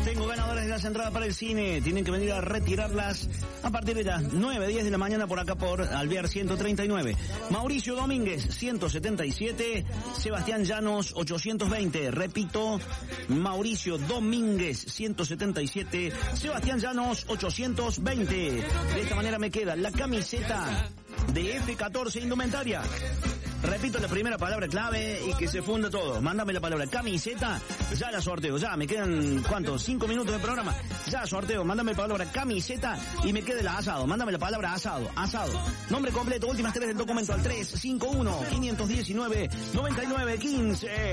Tengo ganadores de las entradas para el cine. Tienen que venir a retirarlas a partir de las 9:10 de la mañana por acá por Alvear 139. Mauricio Domínguez, 177. Sebastián Llanos, 820. Repito, Mauricio Domínguez, 177. Sebastián Llanos, 820. De esta manera me queda la camiseta de F14 Indumentaria. Repito la primera palabra clave y que se funda todo. Mándame la palabra camiseta, ya la sorteo. Ya, me quedan, ¿cuántos? 5 minutos de programa. Ya sorteo, mándame la palabra camiseta y me quede la asado. Mándame la palabra asado, asado. Nombre completo, últimas 3 del documento al 351-519-9915.